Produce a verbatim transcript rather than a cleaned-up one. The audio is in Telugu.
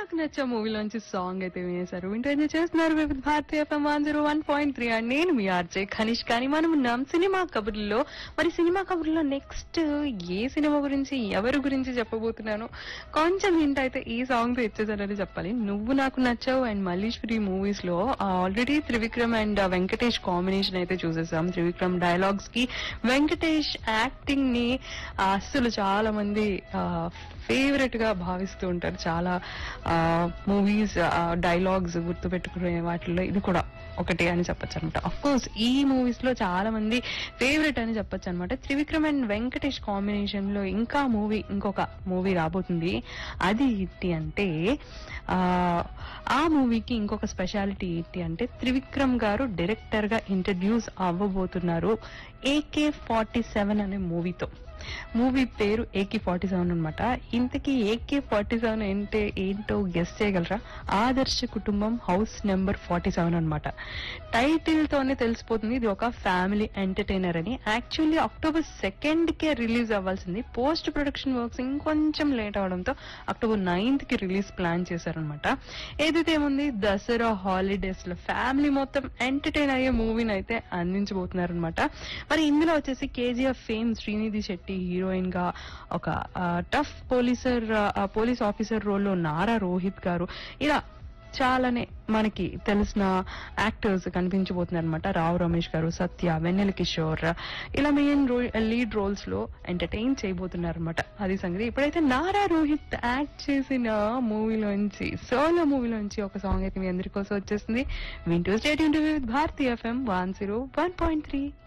నాకు నచ్చే మూవీలోంచి సాంగ్ అయితే వినేశారు. వింటూ ఎంజాయ్ చేస్తున్నారు with Bharatiya FM one zero one point three and నేను మీ ఆర్జే ఖనిష్. కానీ మనం ఉన్నాం సినిమా కబుర్లో. మరి సినిమా కబుర్లో నెక్స్ట్ ఏ సినిమా గురించి ఎవరి గురించి చెప్పబోతున్నాను కొంచెం హింట్ అయితే ఈ సాంగ్ తో ఇచ్చేసారని చెప్పాలి. నువ్వు నాకు నచ్చావు అండ్ మల్లీశ్వరి మూవీస్ లో already Trivikram and Venkatesh combination అయితే చూసేసాం. త్రివిక్రమ్ డైలాగ్స్ కి వెంకటేష్ యాక్టింగ్ ని అస్సలు చాలా మంది ఫేవరెట్ గా భావిస్తూ ఉంటారు. చాలా మూవీస్ డైలాగ్స్ గుర్తు పెట్టుకునే వాటిల్లో ఇది కూడా ఒకటి అని చెప్పొచ్చు అనమాట. అఫ్ కోర్స్ ఈ మూవీస్ లో చాలా మంది ఫేవరెట్ అని చెప్పొచ్చు అనమాట. త్రివిక్రమ్ అండ్ వెంకటేష్ కాంబినేషన్ లో ఇంకా మూవీ ఇంకొక మూవీ రాబోతుంది. అది ఏంటి అంటే ఆ ఆ మూవీకి ఇంకొక స్పెషాలిటీ ఏంటి అంటే త్రివిక్రమ్ గారు డైరెక్టర్ గా ఇంట్రడ్యూస్ అవ్వబోతున్నారు ఏకే ఫార్టీ సెవెన్ అనే మూవీతో. మూవీ పేరు ఏకే ఫార్టీ సెవెన్ అనమాట. ఇంతకీ ఏకే ఫార్టీ సెవెన్ అంటే ఏంటో గెస్ చేయగలరా? ఆదర్శ కుటుంబం హౌస్ నెంబర్ ఫార్టీ సెవెన్ అనమాట. టైటిల్ తోనే తెలిసిపోతుంది ఇది ఒక ఫ్యామిలీ ఎంటర్టైనర్ అని. యాక్చువల్లీ అక్టోబర్ సెకండ్ కే రిలీజ్ అవ్వాల్సింది. పోస్ట్ ప్రొడక్షన్ వర్క్స్ ఇంకొంచెం లేట్ అవడంతో అక్టోబర్ నైన్త్ కి రిలీజ్ ప్లాన్ చేశారనమాట. ఏదైతే ఏముంది దసరా హాలిడేస్ లో ఫ్యామిలీ మొత్తం ఎంటర్టైన్ అయ్యే మూవీని అయితే అందించబోతున్నారనమాట. మరి ఇందులో వచ్చేసి KGF fame Srinidhi Shetty heroine గా ఒక టఫ్ పోలీసర్ పోలీస్ ఆఫీసర్ రోల్లో నారా రోహిత్ గారు, ఇలా చాలానే మనకి తెలిసిన యాక్టర్స్ కనిపించబోతున్నారు అనమాట. రావు రమేష్ గారు, సత్య, వెన్నెల కిషోర్ ఇలా మెయిన్ లీడ్ రోల్స్ లో ఎంటర్టైన్ చేయబోతున్నారు అనమాట. అది సంగతి. ఇప్పుడైతే నారా రోహిత్ యాక్ట్ చేసిన మూవీలోంచి సోలో మూవీలోంచి ఒక సాంగ్ అయితే మీ అందరి కోసం వచ్చేసింది. వింటూ state interview with Bharati FM one zero one point three.